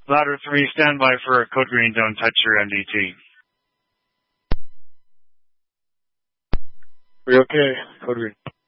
Ladder 3, stand by for Code Green, don't touch your MDT. We're okay, Code Green.